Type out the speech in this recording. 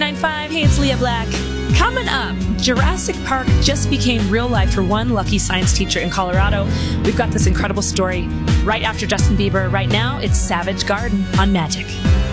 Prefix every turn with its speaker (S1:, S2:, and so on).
S1: 95. Hey, it's Leah Black. Coming up, Jurassic Park just became real life for one lucky science teacher in Colorado. We've got this incredible story right after Justin Bieber. Right now, it's Savage Garden on Magic.